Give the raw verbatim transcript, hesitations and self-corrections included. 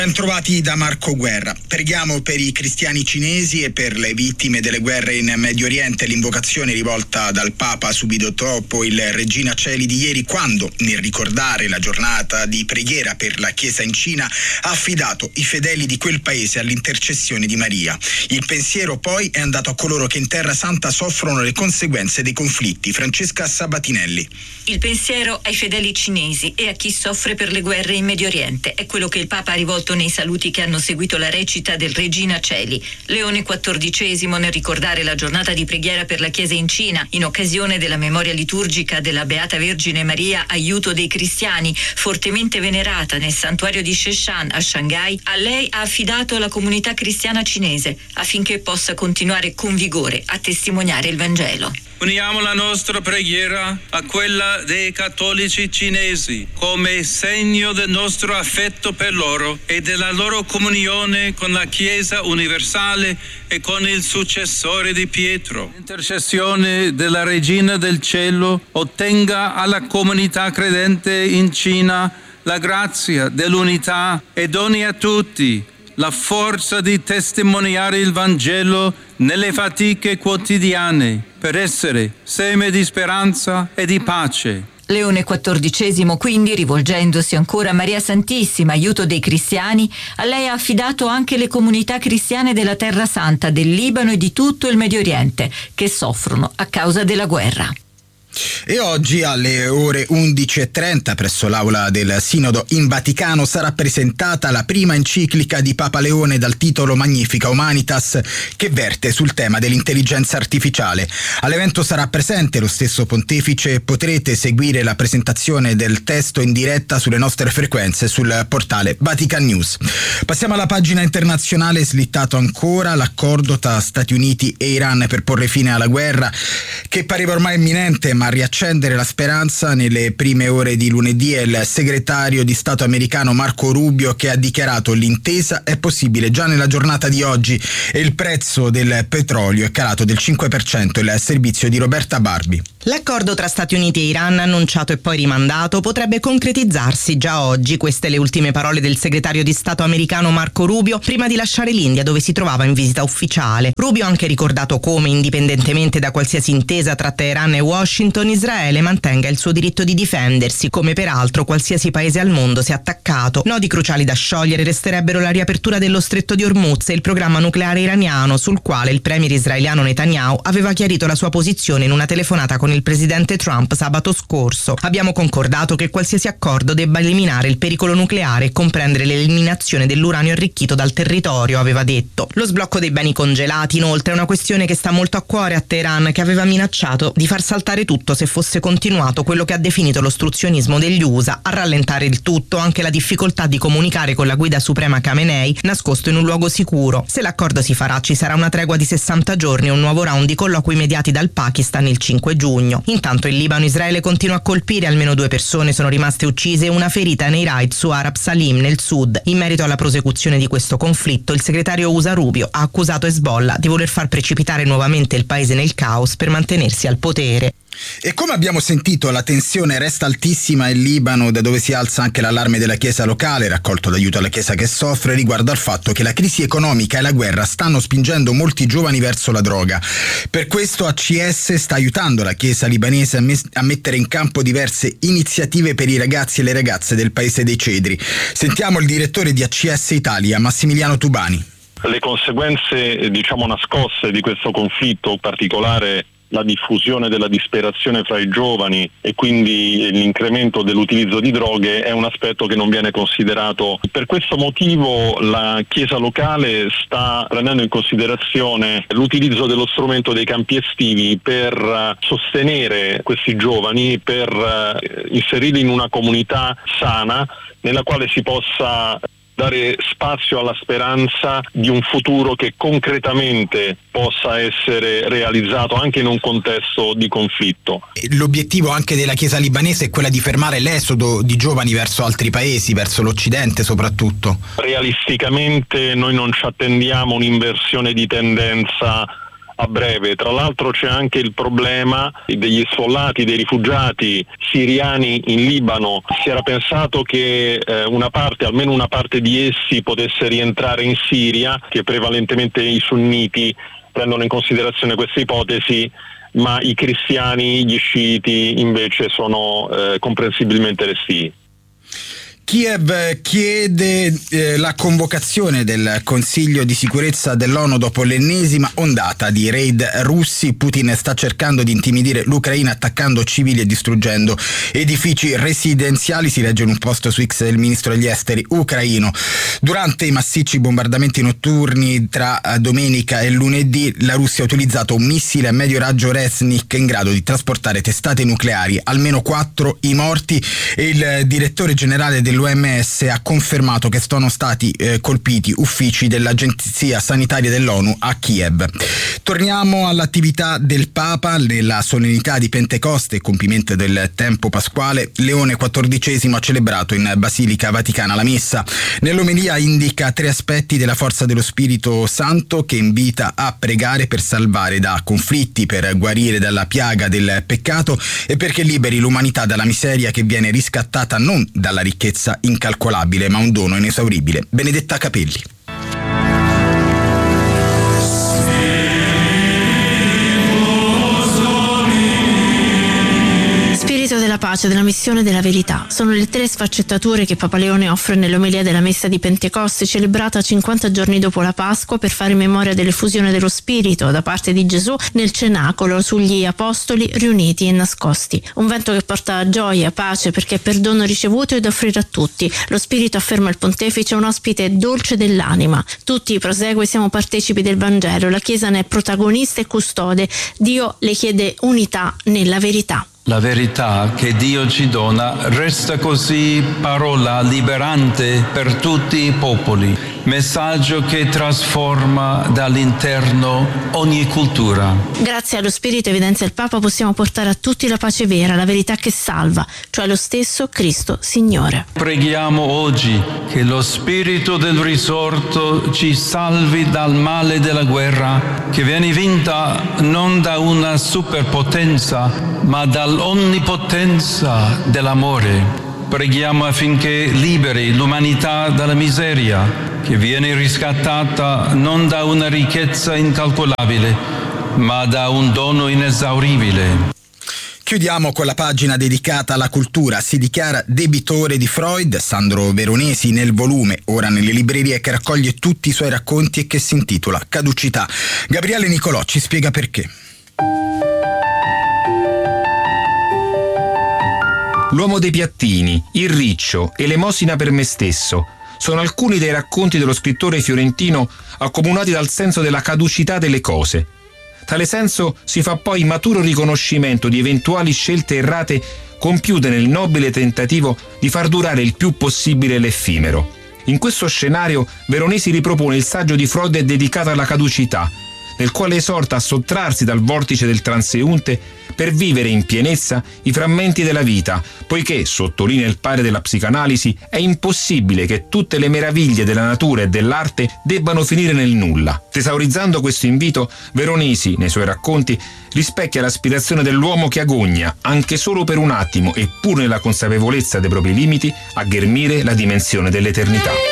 Ben trovati da Marco Guerra. Preghiamo per i cristiani cinesi e per le vittime delle guerre in Medio Oriente. L'invocazione rivolta dal Papa subito dopo il Regina Coeli di ieri, quando, nel ricordare la giornata di preghiera per la Chiesa in Cina, ha affidato i fedeli di quel paese all'intercessione di Maria. Il pensiero poi è andato a coloro che in Terra Santa soffrono le conseguenze dei conflitti. Francesca Sabatinelli. Il pensiero ai fedeli cinesi e a chi soffre per le guerre in Medio Oriente è quello che il Papa ha rivolto nei saluti che hanno seguito la recita del Regina Coeli. Leone quattordicesimo, nel ricordare la giornata di preghiera per la Chiesa in Cina, in occasione della memoria liturgica della Beata Vergine Maria, aiuto dei cristiani, fortemente venerata nel santuario di Sheshan a Shanghai, a lei ha affidato la comunità cristiana cinese affinché possa continuare con vigore a testimoniare il Vangelo. Uniamo la nostra preghiera a quella dei cattolici cinesi come segno del nostro affetto per loro e della loro comunione con la Chiesa universale e con il successore di Pietro. L'intercessione della Regina del Cielo ottenga alla comunità credente in Cina la grazia dell'unità e doni a tutti la forza di testimoniare il Vangelo nelle fatiche quotidiane per essere seme di speranza e di pace. Leone quattordicesimo, quindi, rivolgendosi ancora a Maria Santissima, aiuto dei cristiani, a lei ha affidato anche le comunità cristiane della Terra Santa, del Libano e di tutto il Medio Oriente, che soffrono a causa della guerra. E oggi alle ore undici e trenta presso l'aula del Sinodo in Vaticano sarà presentata la prima enciclica di Papa Leone dal titolo Magnificat Humanitas, che verte sul tema dell'intelligenza artificiale. All'evento sarà presente lo stesso pontefice e potrete seguire la presentazione del testo in diretta sulle nostre frequenze sul portale Vatican News. Passiamo alla pagina internazionale. Slittato ancora l'accordo tra Stati Uniti e Iran per porre fine alla guerra, che pareva ormai imminente, ma a riaccendere la speranza nelle prime ore di lunedì è il segretario di Stato americano Marco Rubio, che ha dichiarato l'intesa è possibile già nella giornata di oggi e il prezzo del petrolio è calato del cinque per cento. Il servizio di Roberta Barbi. L'accordo tra Stati Uniti e Iran, annunciato e poi rimandato, potrebbe concretizzarsi già oggi. Queste le ultime parole del segretario di Stato americano Marco Rubio prima di lasciare l'India, dove si trovava in visita ufficiale. Rubio ha anche ricordato come, indipendentemente da qualsiasi intesa tra Teheran e Washington, Israele mantenga il suo diritto di difendersi, come peraltro qualsiasi paese al mondo sia attaccato. Nodi cruciali da sciogliere resterebbero la riapertura dello stretto di Hormuz e il programma nucleare iraniano, sul quale il premier israeliano Netanyahu aveva chiarito la sua posizione in una telefonata con il presidente Trump sabato scorso. Abbiamo concordato che qualsiasi accordo debba eliminare il pericolo nucleare e comprendere l'eliminazione dell'uranio arricchito dal territorio, aveva detto. Lo sblocco dei beni congelati, inoltre, è una questione che sta molto a cuore a Teheran, che aveva minacciato di far saltare tutto se fosse continuato quello che ha definito l'ostruzionismo degli U S A. A rallentare il tutto anche la difficoltà di comunicare con la guida suprema Khamenei, nascosto in un luogo sicuro. Se l'accordo si farà, ci sarà una tregua di sessanta giorni e un nuovo round di colloqui mediati dal Pakistan il cinque giugno. Intanto in Libano Israele continua a colpire, almeno due persone sono rimaste uccise e una ferita nei raid su Arab Salim nel sud. In merito alla prosecuzione di questo conflitto, il segretario U S A Rubio ha accusato Hezbollah di voler far precipitare nuovamente il paese nel caos per mantenersi al potere. E come abbiamo sentito, la tensione resta altissima in Libano, da dove si alza anche l'allarme della Chiesa locale, raccolto d'aiuto alla Chiesa che soffre, riguardo al fatto che la crisi economica e la guerra stanno spingendo molti giovani verso la droga. Per questo A C S sta aiutando la Chiesa libanese a, mes- a mettere in campo diverse iniziative per i ragazzi e le ragazze del Paese dei Cedri. Sentiamo il direttore di A C S Italia, Massimiliano Tubani. Le conseguenze, diciamo, nascoste di questo conflitto, in particolare la diffusione della disperazione fra i giovani e quindi l'incremento dell'utilizzo di droghe, è un aspetto che non viene considerato. Per questo motivo la Chiesa locale sta prendendo in considerazione l'utilizzo dello strumento dei campi estivi per sostenere questi giovani, per inserirli in una comunità sana nella quale si possa dare spazio alla speranza di un futuro che concretamente possa essere realizzato anche in un contesto di conflitto. L'obiettivo anche della Chiesa libanese è quella di fermare l'esodo di giovani verso altri paesi, verso l'Occidente soprattutto. Realisticamente noi non ci attendiamo un'inversione di tendenza a breve. Tra l'altro c'è anche il problema degli sfollati, dei rifugiati siriani in Libano. Si era pensato che eh, una parte, almeno una parte di essi potesse rientrare in Siria, che prevalentemente i sunniti prendono in considerazione questa ipotesi, ma i cristiani, gli sciiti invece sono eh, comprensibilmente restii. Kiev chiede eh, la convocazione del Consiglio di sicurezza dell'ONU dopo l'ennesima ondata di raid russi. Putin sta cercando di intimidire l'Ucraina attaccando civili e distruggendo edifici residenziali, si legge in un post su X del ministro degli esteri ucraino. Durante i massicci bombardamenti notturni tra domenica e lunedì, la Russia ha utilizzato un missile a medio raggio Resnik in grado di trasportare testate nucleari, almeno quattro i morti, e il direttore generale dell'U M S ha confermato che sono stati eh, colpiti uffici dell'Agenzia Sanitaria dell'ONU a Kiev. Torniamo all'attività del Papa. Nella solennità di Pentecoste, compimento del tempo pasquale, Leone quattordicesimo ha celebrato in Basilica Vaticana la Messa. Nell'omelia indica tre aspetti della forza dello Spirito Santo, che invita a pregare per salvare da conflitti, per guarire dalla piaga del peccato e perché liberi l'umanità dalla miseria che viene riscattata non dalla ricchezza incalcolabile ma un dono inesauribile. Benedetta Capelli. Spirito della pace, della missione e della verità sono le tre sfaccettature che Papa Leone offre nell'omelia della Messa di Pentecoste, celebrata cinquanta giorni dopo la Pasqua, per fare memoria dell'effusione dello Spirito da parte di Gesù nel cenacolo sugli apostoli riuniti e nascosti. Un vento che porta gioia, pace, perché è perdono ricevuto e da offrire a tutti. Lo Spirito, afferma il Pontefice, è un ospite dolce dell'anima. Tutti, prosegue, siamo partecipi del Vangelo. La Chiesa ne è protagonista e custode. Dio le chiede unità nella verità. La verità che Dio ci dona resta così parola liberante per tutti i popoli, messaggio che trasforma dall'interno ogni cultura. Grazie allo Spirito, evidenzia il Papa, possiamo portare a tutti la pace vera, la verità che salva, cioè lo stesso Cristo Signore. Preghiamo oggi che lo Spirito del risorto ci salvi dal male della guerra, che viene vinta non da una superpotenza, ma dall'onnipotenza dell'amore. Preghiamo affinché liberi l'umanità dalla miseria, che viene riscattata non da una ricchezza incalcolabile, ma da un dono inesauribile. Chiudiamo con la pagina dedicata alla cultura. Si dichiara debitore di Freud Sandro Veronesi nel volume, ora nelle librerie, che raccoglie tutti i suoi racconti e che si intitola Caducità. Gabriele Nicolò ci spiega perché. L'uomo dei piattini, il riccio, elemosina per me stesso sono alcuni dei racconti dello scrittore fiorentino accomunati dal senso della caducità delle cose. Tale senso si fa poi maturo riconoscimento di eventuali scelte errate compiute nel nobile tentativo di far durare il più possibile l'effimero. In questo scenario Veronesi ripropone il saggio di Freud dedicato alla caducità, nel quale esorta a sottrarsi dal vortice del transeunte per vivere in pienezza i frammenti della vita, poiché, sottolinea il padre della psicanalisi, è impossibile che tutte le meraviglie della natura e dell'arte debbano finire nel nulla. Tesaurizzando questo invito, Veronesi, nei suoi racconti, rispecchia l'aspirazione dell'uomo che agogna, anche solo per un attimo e pur nella consapevolezza dei propri limiti, a ghermire la dimensione dell'eternità.